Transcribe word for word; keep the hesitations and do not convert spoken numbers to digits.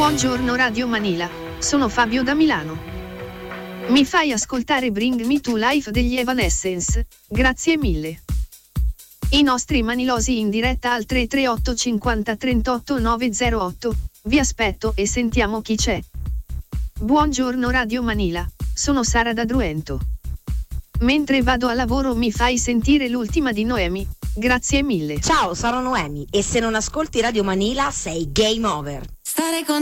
Buongiorno Radio Manila, sono Fabio da Milano. Mi fai ascoltare Bring Me to Life degli Evanescence? Grazie mille. I nostri manilosi in diretta al tre tre otto cinquanta trentotto novecentotto. Vi aspetto e sentiamo chi c'è. Buongiorno Radio Manila, sono Sara da Druento. Mentre vado a lavoro mi fai sentire l'ultima di Noemi? Grazie mille. Ciao, sono Noemi e se non ascolti Radio Manila sei game over. Stare con